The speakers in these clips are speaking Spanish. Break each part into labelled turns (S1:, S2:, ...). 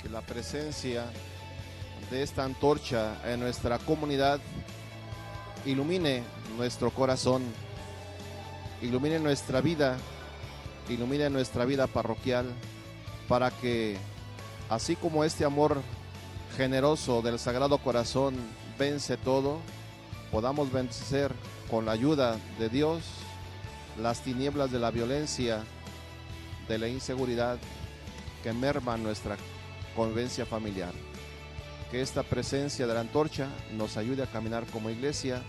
S1: que la presencia de esta antorcha en nuestra comunidad ilumine nuestro corazón, ilumine nuestra vida parroquial, para que, así como este amor generoso del Sagrado Corazón vence todo, podamos vencer con la ayuda de Dios las tinieblas de la violencia, de la inseguridad que merman nuestra convivencia familiar. Que esta presencia de la antorcha nos ayude a caminar como iglesia.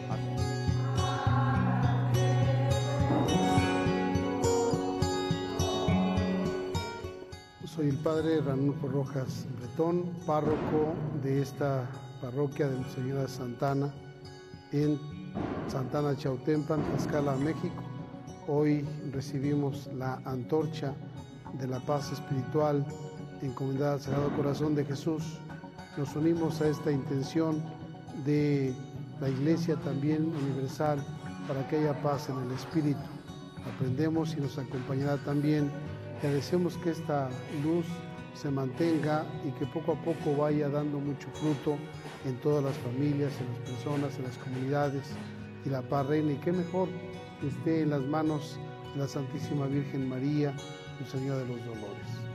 S2: Soy el padre Ranulfo Rojas Bretón, párroco de esta parroquia de Nuestra Señora Santana en Santana Chautempan, Tlaxcala, México. Hoy recibimos la antorcha de la paz espiritual encomendada al Sagrado Corazón de Jesús. Nos unimos a esta intención de la Iglesia también universal para que haya paz en el Espíritu. Aprendemos y nos acompañará también. Y deseamos que esta luz se mantenga y que poco a poco vaya dando mucho fruto en todas las familias, en las personas, en las comunidades, y la paz reina. Y qué mejor que esté en las manos de la Santísima Virgen María, Nuestra Señora de los Dolores.